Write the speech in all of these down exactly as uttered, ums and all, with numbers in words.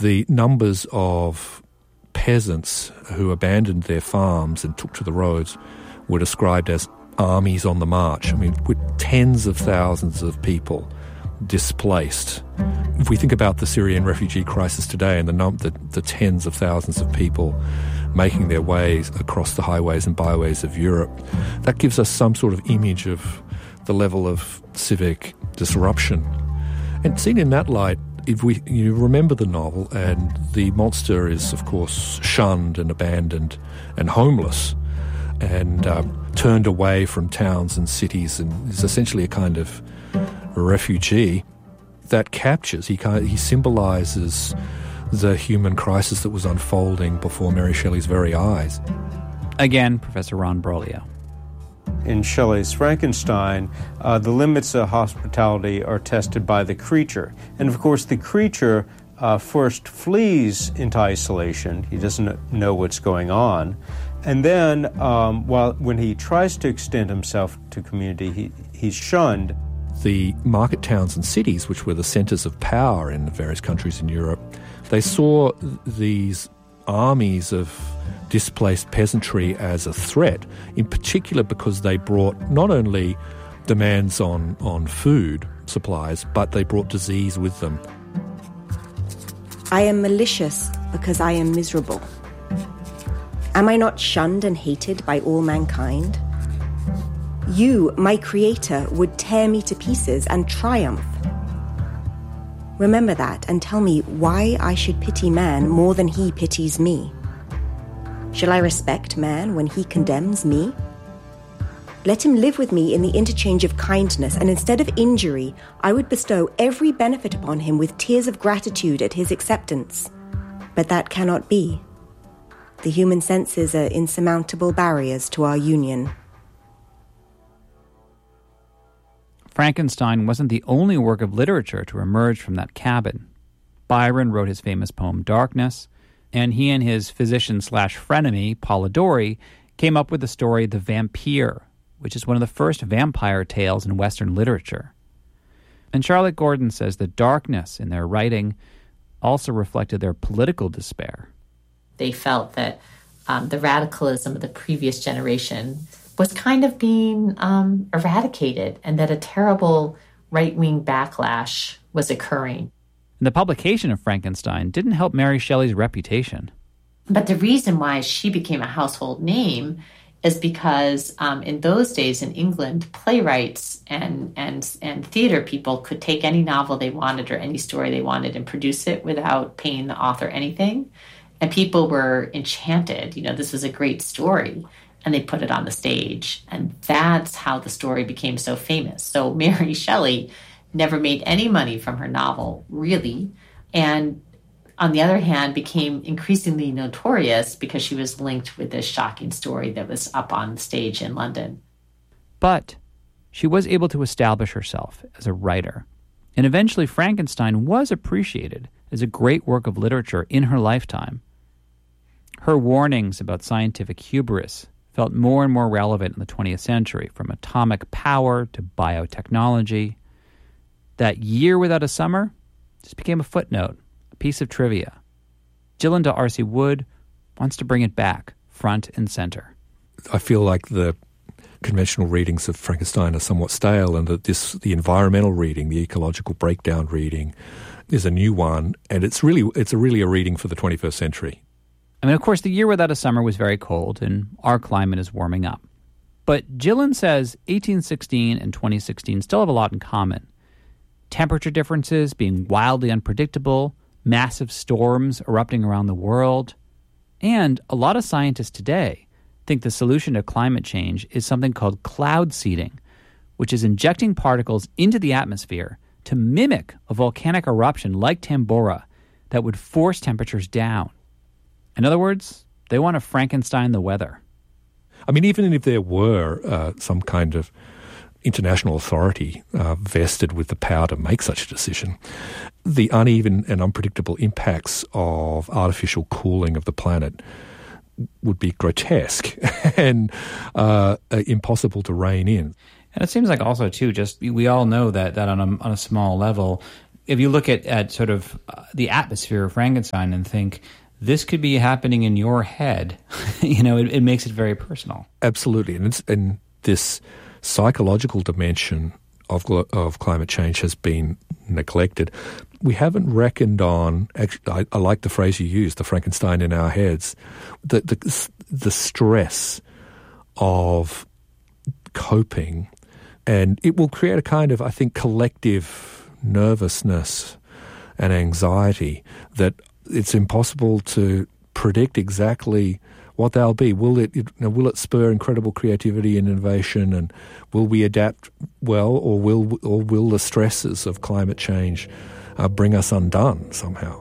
the numbers of peasants who abandoned their farms and took to the roads were described as armies on the march. I mean, with tens of thousands of people displaced. If we think about the Syrian refugee crisis today and the, num- the, the tens of thousands of people making their ways across the highways and byways of Europe, that gives us some sort of image of the level of civic disruption. And seen in that light, if we you remember the novel, and the monster is, of course, shunned and abandoned and homeless and um, turned away from towns and cities and is essentially a kind of a refugee, that captures, he, kind of, he symbolises the human crisis that was unfolding before Mary Shelley's very eyes. Again, Professor Ron Broglio. In Shelley's Frankenstein, uh, the limits of hospitality are tested by the creature. And of course, the creature uh, first flees into isolation. He doesn't know what's going on. And then, um, while when he tries to extend himself to community, he, he's shunned. The market towns and cities, which were the centres of power in various countries in Europe, they saw these armies of displaced peasantry as a threat, in particular because they brought not only demands on, on food supplies, but they brought disease with them. I am malicious because I am miserable. Am I not shunned and hated by all mankind? You, my creator, would tear me to pieces and triumph. Remember that and tell me why I should pity man more than he pities me. Shall I respect man when he condemns me? Let him live with me in the interchange of kindness, and instead of injury, I would bestow every benefit upon him with tears of gratitude at his acceptance. But that cannot be. The human senses are insurmountable barriers to our union. Frankenstein wasn't the only work of literature to emerge from that cabin. Byron wrote his famous poem Darkness, and he and his physician-slash-frenemy, Polidori, came up with the story The Vampire, which is one of the first vampire tales in Western literature. And Charlotte Gordon says the darkness in their writing also reflected their political despair. They felt that um, the radicalism of the previous generation was kind of being um, eradicated, and that a terrible right-wing backlash was occurring. And the publication of Frankenstein didn't help Mary Shelley's reputation. But the reason why she became a household name is because um, in those days in England, playwrights and, and, and theater people could take any novel they wanted or any story they wanted and produce it without paying the author anything. And people were enchanted. You know, this was a great story. And they put it on the stage. And that's how the story became so famous. So Mary Shelley never made any money from her novel, really. And on the other hand, became increasingly notorious because she was linked with this shocking story that was up on stage in London. But she was able to establish herself as a writer. And eventually Frankenstein was appreciated as a great work of literature in her lifetime. Her warnings about scientific hubris felt more and more relevant in the twentieth century, from atomic power to biotechnology. That Year Without a Summer just became a footnote, a piece of trivia. Gillian D'Arcy Wood wants to bring it back, front and center. I feel like the conventional readings of Frankenstein are somewhat stale, and that this, the environmental reading, the ecological breakdown reading, is a new one, and it's really it's a really a reading for the twenty-first century. I mean, of course, The Year Without a Summer was very cold, and our climate is warming up. But Gillian says eighteen sixteen and twenty sixteen still have a lot in common. Temperature differences being wildly unpredictable, massive storms erupting around the world, and a lot of scientists today think the solution to climate change is something called cloud seeding, which is injecting particles into the atmosphere to mimic a volcanic eruption like Tambora that would force temperatures down. In other words, they want to Frankenstein the weather. I mean, even if there were uh, some kind of international authority uh, vested with the power to make such a decision, the uneven and unpredictable impacts of artificial cooling of the planet would be grotesque and uh, impossible to rein in. And it seems like also, too, just we all know that, that on a, on a small level, if you look at, at sort of uh, the atmosphere of Frankenstein and think, this could be happening in your head, you know, it, it makes it very personal. Absolutely. And, it's, and this psychological dimension of, of climate change has been neglected. We haven't reckoned on, actually, I, I like the phrase you used, the Frankenstein in our heads, the, the, the stress of coping, and it will create a kind of, I think, collective nervousness and anxiety that it's impossible to predict exactly what they'll be. Will it, it you know, will it spur incredible creativity and innovation, and will we adapt well, or will or will the stresses of climate change uh, bring us undone somehow?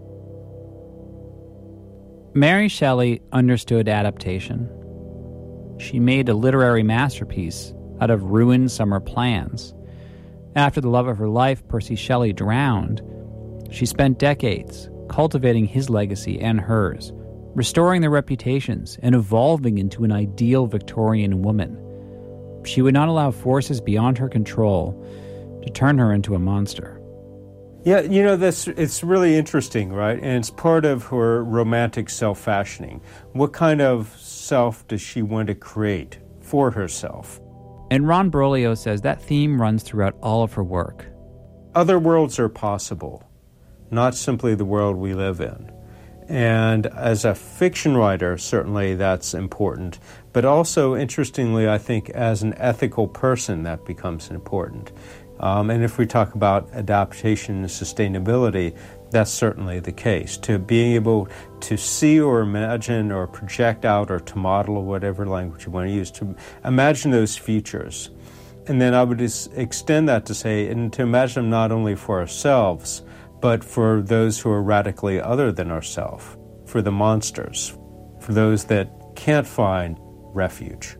Mary Shelley understood adaptation. She made a literary masterpiece out of ruined summer plans. After the love of her life, Percy Shelley, drowned, she spent decades cultivating his legacy and hers, restoring their reputations and evolving into an ideal Victorian woman. She would not allow forces beyond her control to turn her into a monster. Yeah, you know, this it's really interesting, right? And it's part of her romantic self-fashioning. What kind of self does she want to create for herself? And Ron Broglio says that theme runs throughout all of her work. Other worlds are possible, not simply the world we live in. And as a fiction writer, certainly that's important. But also, interestingly, I think as an ethical person, that becomes important. Um, and if we talk about adaptation and sustainability, that's certainly the case. To being able to see or imagine or project out or to model, or whatever language you want to use, to imagine those futures. And then I would just extend that to say, and to imagine them not only for ourselves, but for those who are radically other than ourselves, for the monsters, for those that can't find refuge.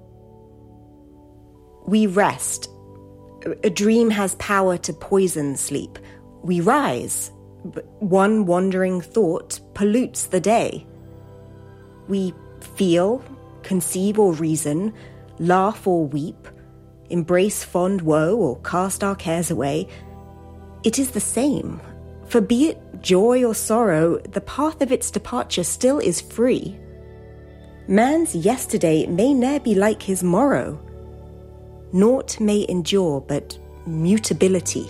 We rest. A dream has power to poison sleep. We rise, but one wandering thought pollutes the day. We feel, conceive or reason, laugh or weep, embrace fond woe or cast our cares away. It is the same, for be it joy or sorrow, the path of its departure still is free. Man's yesterday may ne'er be like his morrow. Naught may endure but mutability.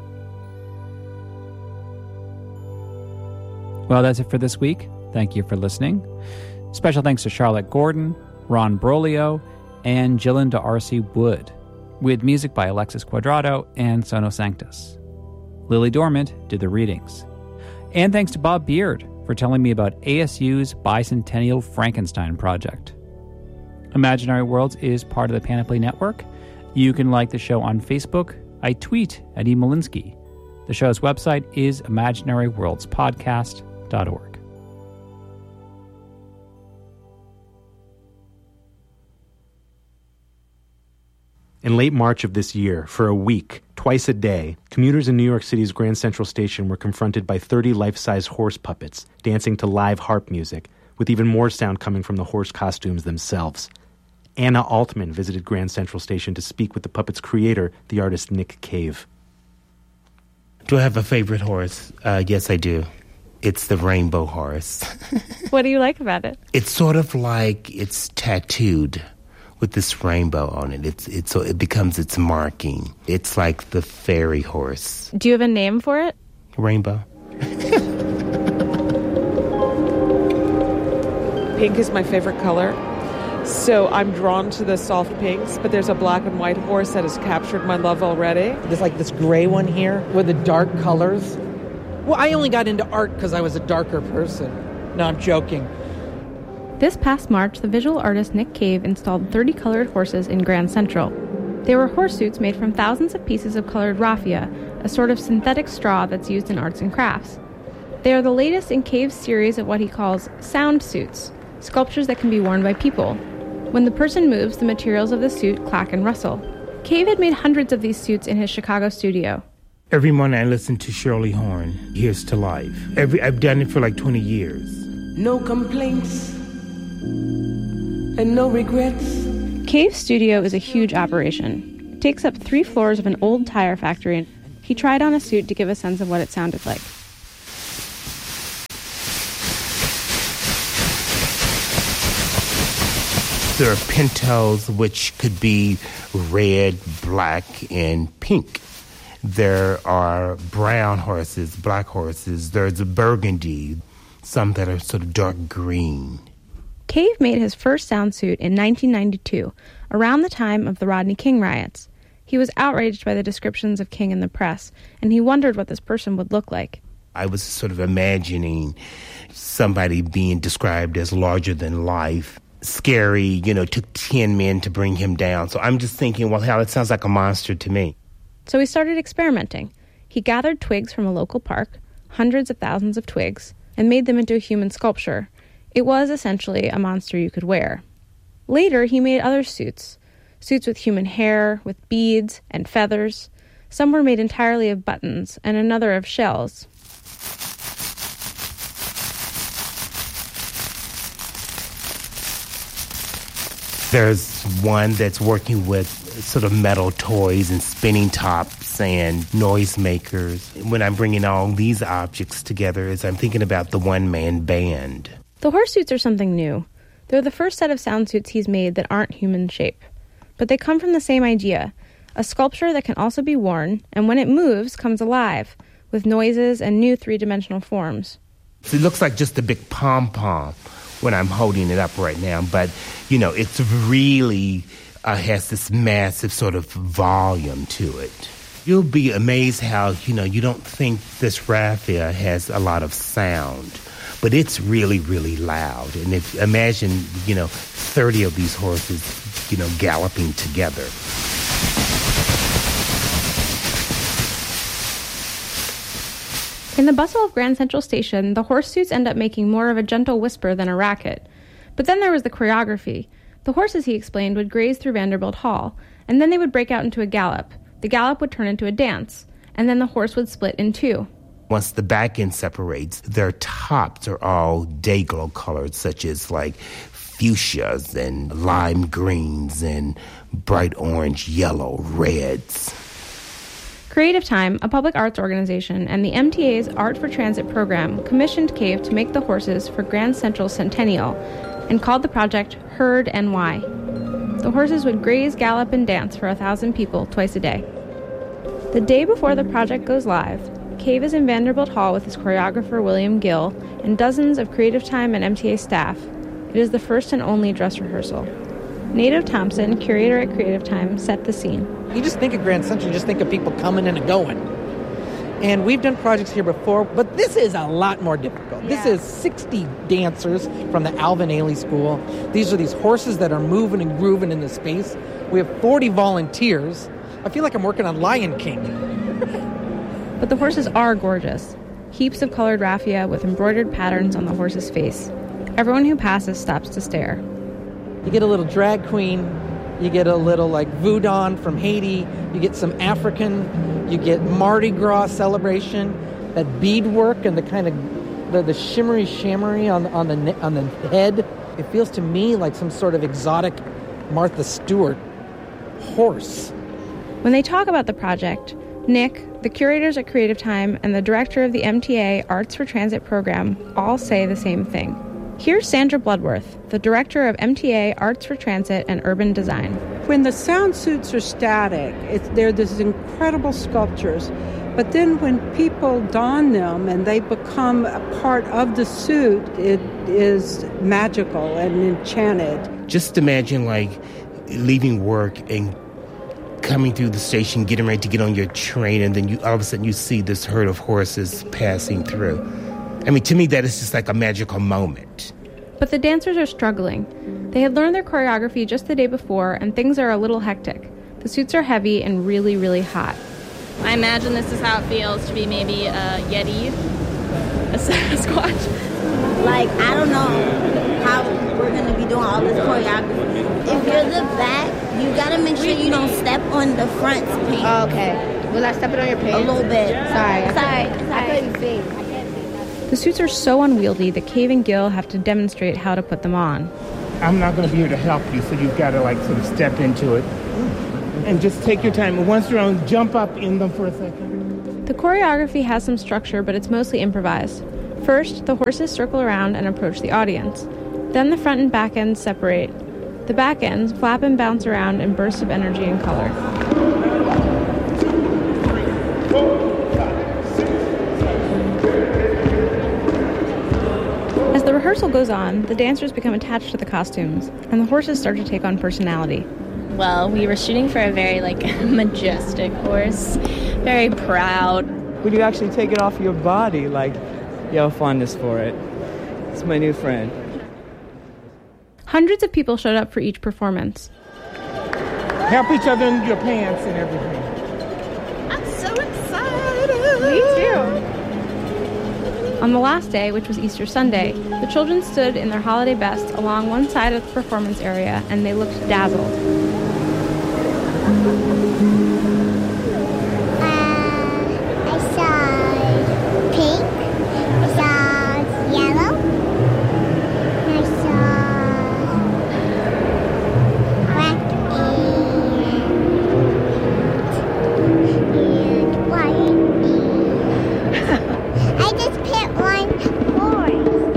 Well, that's it for this week. Thank you for listening. Special thanks to Charlotte Gordon, Ron Broglio, and Gillian D'Arcy Wood, with music by Alexis Quadrado and Sono Sanctus. Lily Dormant did the readings. And thanks to Bob Beard for telling me about A S U's Bicentennial Frankenstein project. Imaginary Worlds is part of the Panoply Network. You can like the show on Facebook. I tweet at E. Molinsky. The show's website is imaginary worlds podcast dot org. In late March of this year, for a week, twice a day, commuters in New York City's Grand Central Station were confronted by thirty life-size horse puppets dancing to live harp music, with even more sound coming from the horse costumes themselves. Anna Altman visited Grand Central Station to speak with the puppet's creator, the artist Nick Cave. Do I have a favorite horse? Uh, yes, I do. It's the rainbow horse. What do you like about it? It's sort of like it's tattooed with this rainbow on it. It's it's so it becomes its marking. It's like the fairy horse. Do you have a name for it? Rainbow. Pink is my favorite color. So I'm drawn to the soft pinks, but there's a black and white horse that has captured my love already. There's like this gray one here with the dark colors. Well, I only got into art because I was a darker person. No, I'm joking. This past March, the visual artist Nick Cave installed thirty colored horses in Grand Central. They were horse suits made from thousands of pieces of colored raffia, a sort of synthetic straw that's used in arts and crafts. They are the latest in Cave's series of what he calls sound suits, sculptures that can be worn by people. When the person moves, the materials of the suit clack and rustle. Cave had made hundreds of these suits in his Chicago studio. Every morning I listen to Shirley Horn, Here's to Life. Every, I've done it for like twenty years. No complaints and no regrets. Cave's studio is a huge operation. It takes up three floors of an old tire factory He tried on a suit to give a sense of what it sounded like. There are pintos, which could be red, black, and pink. There are brown horses, black horses. There's a burgundy, some that are sort of dark green. Cave made his first sound suit in nineteen ninety-two, around the time of the Rodney King riots. He was outraged by the descriptions of King in the press, and he wondered what this person would look like. I was sort of imagining somebody being described as larger than life, scary, you know, took ten men to bring him down. So I'm just thinking, well, hell, it sounds like a monster to me. So he started experimenting. He gathered twigs from a local park, hundreds of thousands of twigs, and made them into a human sculpture. It was essentially a monster you could wear. Later, he made other suits. Suits with human hair, with beads and feathers. Some were made entirely of buttons, and another of shells. There's one that's working with sort of metal toys and spinning tops and noisemakers. When I'm bringing all these objects together, is I'm thinking about the one-man band. The horse suits are something new. They're the first set of sound suits he's made that aren't human shape. But they come from the same idea, a sculpture that can also be worn, and when it moves, comes alive, with noises and new three-dimensional forms. So it looks like just a big pom-pom when I'm holding it up right now, but, you know, it's really uh, has this massive sort of volume to it. You'll be amazed how, you know, you don't think this raffia has a lot of sound, but it's really, really loud. And if imagine, you know, thirty of these horses, you know, galloping together. In the bustle of Grand Central Station, the horse suits end up making more of a gentle whisper than a racket. But then there was the choreography. The horses, he explained, would graze through Vanderbilt Hall, and then they would break out into a gallop. The gallop would turn into a dance, and then the horse would split in two. Once the back end separates, their tops are all day-glow colors, such as like fuchsias and lime greens and bright orange, yellow, reds. Creative Time, a public arts organization, and the M T A's Art for Transit program commissioned Cave to make the horses for Grand Central Centennial and called the project Herd N Y. The horses would graze, gallop, and dance for a thousand people twice a day. The day before the project goes live, Cave is in Vanderbilt Hall with his choreographer William Gill and dozens of Creative Time and M T A staff. It is the first and only dress rehearsal. Native Thompson, curator at Creative Time, set the scene. You just think of Grand Central, you just think of people coming in and going. And we've done projects here before, but this is a lot more difficult. Yeah. This is sixty dancers from the Alvin Ailey School. These are these horses that are moving and grooving in the space. We have forty volunteers. I feel like I'm working on Lion King. But the horses are gorgeous. Heaps of colored raffia with embroidered patterns on the horse's face. Everyone who passes stops to stare. You get a little drag queen, you get a little like Voodoo from Haiti, you get some African, you get Mardi Gras celebration, that beadwork and the kind of the, the shimmery shimmery on on the on the head. It feels to me like some sort of exotic Martha Stewart horse. When they talk about the project, Nick, the curators at Creative Time, and the director of the M T A Arts for Transit program all say the same thing. Here's Sandra Bloodworth, the director of M T A Arts for Transit and Urban Design. When the sound suits are static, it's, they're these incredible sculptures. But then when people don them and they become a part of the suit, it is magical and enchanted. Just imagine, like, leaving work and coming through the station, getting ready to get on your train, and then you all of a sudden you see this herd of horses passing through. I mean, to me, that is just like a magical moment. But the dancers are struggling. They had learned their choreography just the day before, and things are a little hectic. The suits are heavy and really, really hot. I imagine this is how it feels to be maybe a Yeti, a Sasquatch. Like, I don't know how we're going to be doing all this choreography. If you're the back, you got to make sure you don't step on the front's paint. Oh, okay. Will I step it on your pants? A little bit. Sorry. Sorry. Sorry. I couldn't see. The suits are so unwieldy that Cave and Gill have to demonstrate how to put them on. I'm not going to be here to help you, so you've got to like sort of step into it and just take your time. And once you're on, jump up in them for a second. The choreography has some structure, but it's mostly improvised. First, the horses circle around and approach the audience. Then the front and back ends separate. The back ends flap and bounce around in bursts of energy and color. As the rehearsal goes on, the dancers become attached to the costumes, and the horses start to take on personality. Well, we were shooting for a very, like, majestic horse, very proud. When you actually take it off your body, like, you have a fondness for it. It's my new friend. Hundreds of people showed up for each performance. Help each other in your pants and everything. I'm so excited! Me too! On the last day, which was Easter Sunday, the children stood in their holiday best along one side of the performance area, and they looked dazzled.